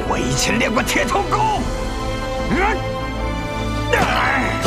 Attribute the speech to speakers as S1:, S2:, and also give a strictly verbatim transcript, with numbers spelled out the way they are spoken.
S1: 我以前练过铁头功。嗯，哎